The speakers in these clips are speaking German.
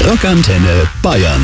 Rockantenne Bayern.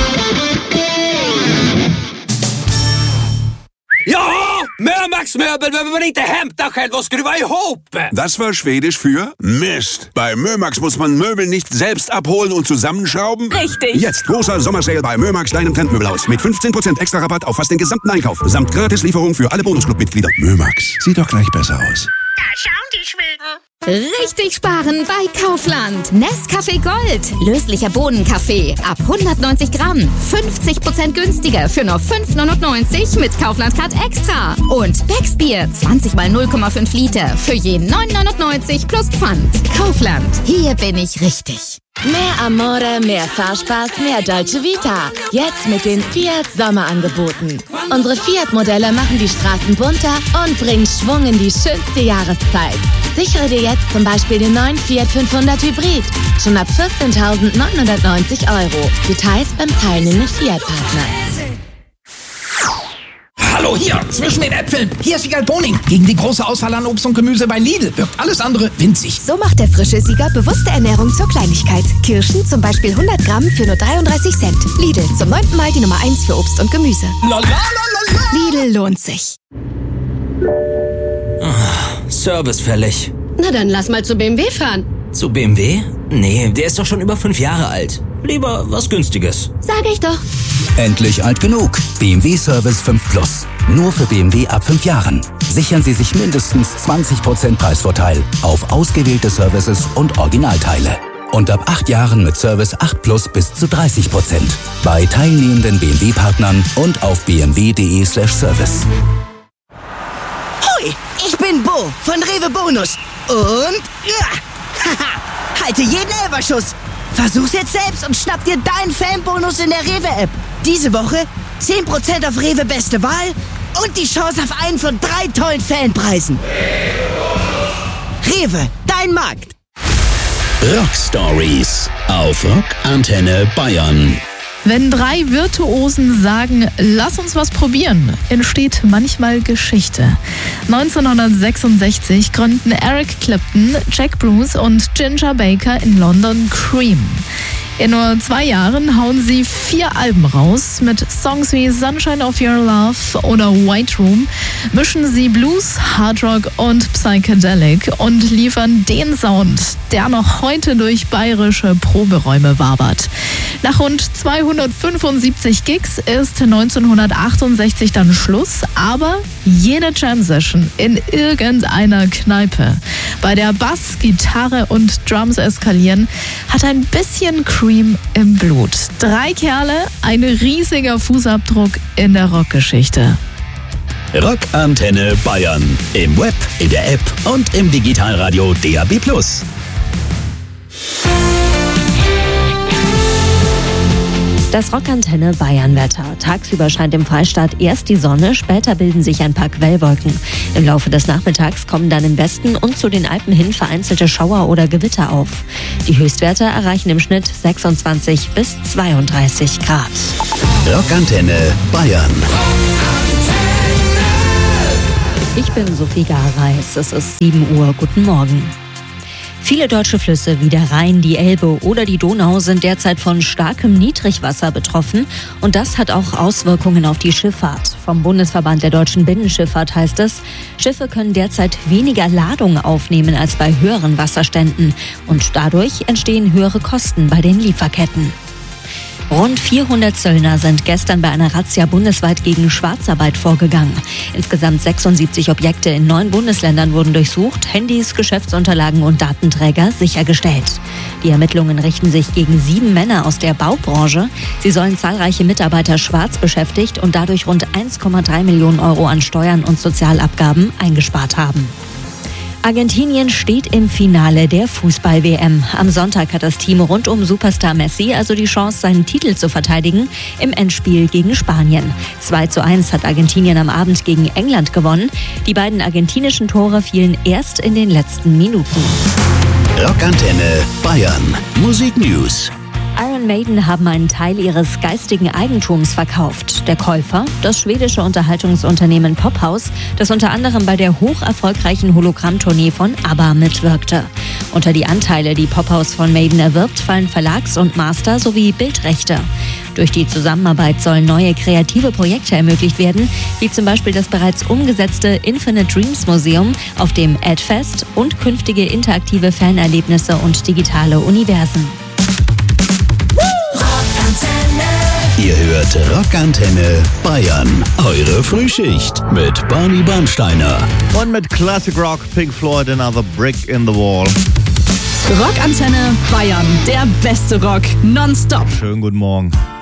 Ja! Mömax möbel behöver man inte hämta själv och skruva ihop! Das war Schwedisch für Mist. Bei Mömax muss man Möbel nicht selbst abholen und zusammenschrauben? Richtig. Jetzt großer Sommersale bei Mömax, deinem Trendmöbelhaus. Mit 15% extra Rabatt auf fast den gesamten Einkauf. Samt Gratislieferung für alle Bonusclub-Mitglieder. Mömax, sieht doch gleich besser aus. Da schauen die Schweden. Richtig sparen bei Kaufland. Nescafé Gold. Löslicher Bohnenkaffee. Ab 190 Gramm. 50% günstiger für nur 5,99 mit Kaufland-Card Extra. Und Becksbier. 20 mal 0,5 Liter. Für je 9,99 plus Pfand. Kaufland. Hier bin ich richtig. Mehr Amore, mehr Fahrspaß, mehr Dolce Vita. Jetzt mit den Fiat Sommerangeboten. Unsere Fiat-Modelle machen die Straßen bunter und bringen Schwung in die schönste Jahreszeit. Sichere dir jetzt zum Beispiel den neuen Fiat 500 Hybrid. Schon ab 14.990 €. Details beim teilnehmenden Fiat-Partner. Hallo, hier, zwischen den Äpfeln. Hier ist Sieger Boning. Gegen die große Auswahl an Obst und Gemüse bei Lidl wirkt alles andere winzig. So macht der frische Sieger bewusste Ernährung zur Kleinigkeit. Kirschen zum Beispiel 100 Gramm für nur 33 Cent. Lidl, zum 9. Mal die Nummer 1 für Obst und Gemüse. Lidl lohnt sich. Service fällig. Na dann lass mal zu BMW fahren. Zu BMW? Nee, der ist doch schon über 5 Jahre alt. Lieber was Günstiges. Sag ich doch. Endlich alt genug. BMW Service 5 Plus. Nur für BMW ab 5 Jahren. Sichern Sie sich mindestens 20% Preisvorteil auf ausgewählte Services und Originalteile. Und ab 8 Jahren mit Service 8 Plus bis zu 30%. Bei teilnehmenden BMW-Partnern und auf bmw.de/service. Hoi, ich bin Bo von Rewe Bonus. Und halte jeden Elferschuss. Versuch's jetzt selbst und schnapp dir deinen Fanbonus in der Rewe-App. Diese Woche 10% auf Rewe Beste Wahl und die Chance auf einen von 3 tollen Fanpreisen. Rewe, dein Markt. Rock Stories auf Rockantenne Bayern. Wenn 3 Virtuosen sagen, lass uns was probieren, entsteht manchmal Geschichte. 1966 gründen Eric Clapton, Jack Bruce und Ginger Baker in London Cream. In nur 2 Jahren hauen sie 4 Alben raus. Mit Songs wie Sunshine of Your Love oder White Room mischen sie Blues, Hard Rock und Psychedelic und liefern den Sound, der noch heute durch bayerische Proberäume wabert. Nach rund 275 Gigs ist 1968 dann Schluss, aber jede Jam-Session in irgendeiner Kneipe, bei der Bass, Gitarre und Drums eskalieren, hat ein bisschen Cream im Blut. 3 Kerle, ein riesiger Fußabdruck in der Rockgeschichte. Rockantenne Bayern. Im Web, in der App und im Digitalradio DAB+. Das Rockantenne Bayern-Wetter. Tagsüber scheint im Freistaat erst die Sonne, später bilden sich ein paar Quellwolken. Im Laufe des Nachmittags kommen dann im Westen und zu den Alpen hin vereinzelte Schauer oder Gewitter auf. Die Höchstwerte erreichen im Schnitt 26 bis 32 Grad. Rockantenne Bayern. Ich bin Sophie Gareis. Es ist 7 Uhr. Guten Morgen. Viele deutsche Flüsse wie der Rhein, die Elbe oder die Donau sind derzeit von starkem Niedrigwasser betroffen und das hat auch Auswirkungen auf die Schifffahrt. Vom Bundesverband der deutschen Binnenschifffahrt heißt es, Schiffe können derzeit weniger Ladung aufnehmen als bei höheren Wasserständen und dadurch entstehen höhere Kosten bei den Lieferketten. Rund 400 Zöllner sind gestern bei einer Razzia bundesweit gegen Schwarzarbeit vorgegangen. Insgesamt 76 Objekte in 9 Bundesländern wurden durchsucht, Handys, Geschäftsunterlagen und Datenträger sichergestellt. Die Ermittlungen richten sich gegen 7 Männer aus der Baubranche. Sie sollen zahlreiche Mitarbeiter schwarz beschäftigt und dadurch rund 1,3 Millionen € an Steuern und Sozialabgaben eingespart haben. Argentinien steht im Finale der Fußball-WM. Am Sonntag hat das Team rund um Superstar Messi also die Chance, seinen Titel zu verteidigen im Endspiel gegen Spanien. 2:1 hat Argentinien am Abend gegen England gewonnen. Die beiden argentinischen Tore fielen erst in den letzten Minuten. Rockantenne Bayern. Musik News. Iron Maiden haben einen Teil ihres geistigen Eigentums verkauft. und der Käufer, das schwedische Unterhaltungsunternehmen Pophaus, das unter anderem bei der hocherfolgreichen Hologrammtournee von ABBA mitwirkte. Unter die Anteile, die Pophaus von Maiden erwirbt, fallen Verlags- und Master- sowie Bildrechte. Durch die Zusammenarbeit sollen neue kreative Projekte ermöglicht werden, wie zum Beispiel das bereits umgesetzte Infinite Dreams Museum auf dem Adfest und künftige interaktive Fernerlebnisse und digitale Universen. Ihr hört Rockantenne Bayern. Eure Frühschicht mit Barney Bernsteiner. Und mit Classic Rock, Pink Floyd, Another Brick in the Wall. Rockantenne Bayern, der beste Rock nonstop. Schönen guten Morgen.